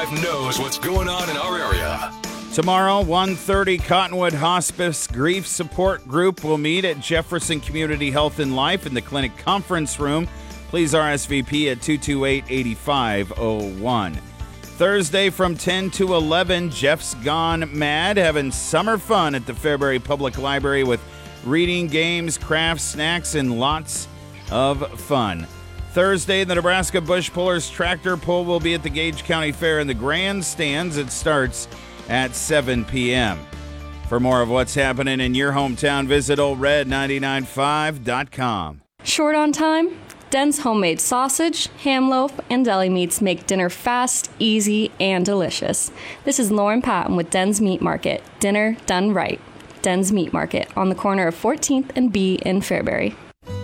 99.5 knows what's going on in our area. Tomorrow, 1:30, Cottonwood Hospice Grief Support Group will meet at Jefferson Community Health and Life in the clinic conference room. Please RSVP at 228-8501. Thursday from 10 to 11, Jeff's Gone Mad, having summer fun at the Fairbury Public Library with reading, games, crafts, snacks, and lots of fun. Thursday, the Nebraska Bush Pullers Tractor Pull will be at the Gage County Fair in the grandstands. It starts at 7 p.m. For more of what's happening in your hometown, visit OldRed995.com. Short on time? Den's homemade sausage, ham loaf, and deli meats make dinner fast, easy, and delicious. This is Lauren Patton with Den's Meat Market. Dinner done right. Den's Meat Market on the corner of 14th and B in Fairbury.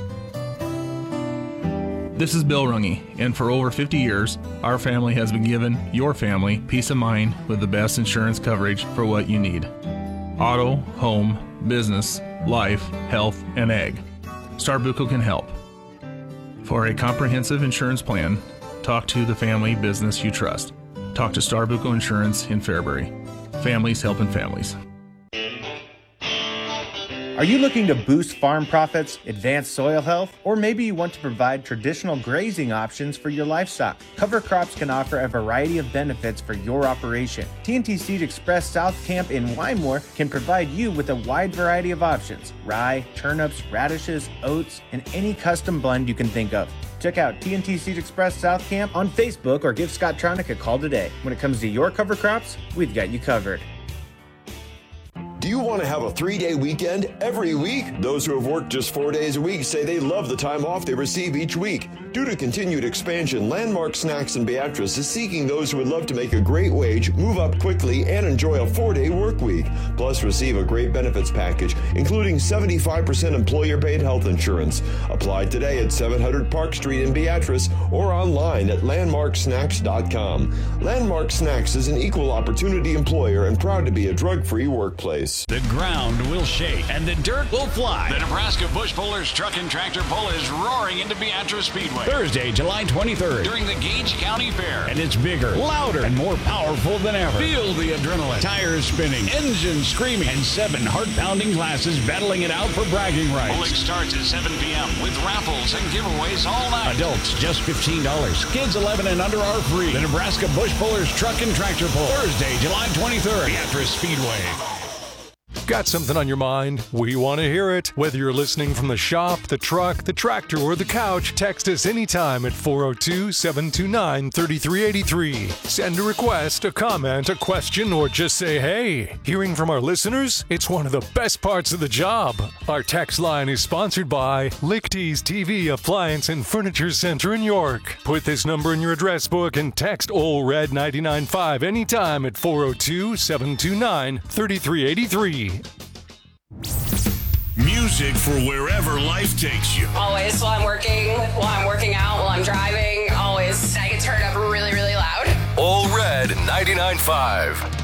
This is Bill Runge, and for over 50 years, our family has been giving your family peace of mind with the best insurance coverage for what you need. Auto, home, business, life, health, and ag. Starbuco can help. For a comprehensive insurance plan, talk to the family business you trust. Talk to Starbuco Insurance in Fairbury. Families helping families. Are you looking to boost farm profits, advance soil health, or maybe you want to provide traditional grazing options for your livestock? Cover Crops can offer a variety of benefits for your operation. TNT Seed Express South Camp in Wymore can provide you with a wide variety of options: rye, turnips, radishes, oats, and any custom blend you can think of. Check out TNT Seed Express South Camp on Facebook or give Scott Tronick a call today. When it comes to your cover crops, we've got you covered. Do you want to have a 3-day weekend every week? Those who have worked just 4 days a week say they love the time off they receive each week. Due to continued expansion, Landmark Snacks in Beatrice is seeking those who would love to make a great wage, move up quickly, and enjoy a 4-day work week. Plus, receive a great benefits package, including 75% employer-paid health insurance. Apply today at 700 Park Street in Beatrice or online at landmarksnacks.com. Landmark Snacks is an equal opportunity employer and proud to be a drug-free workplace. The ground will shake and the dirt will fly. The Nebraska Bush Pullers Truck and Tractor Pull is roaring into Beatrice Speedway Thursday, July 23rd during the Gage County Fair. And it's bigger, louder, and more powerful than ever. Feel the adrenaline, tires spinning, engines screaming, and 7 heart-pounding classes battling it out for bragging rights. Pulling starts at 7 p.m. with raffles and giveaways all night. Adults just $15. Kids 11 and under are free. The Nebraska Bush Pullers Truck and Tractor Pull Thursday, July 23rd, Beatrice Speedway. Got something on your mind? We want to hear it. Whether you're listening from the shop, the truck, the tractor, or the couch, text us anytime at 402-729-3383. Send a request, a comment, a question, or just say hey. Hearing from our listeners? It's one of the best parts of the job. Our text line is sponsored by Lichty's TV Appliance and Furniture Center in York. Put this number in your address book and text OLRED995 anytime at 402-729-3383. Music for wherever life takes you. Always while I'm working out, while I'm driving, always I get turned up really, really loud. All Red 99.5.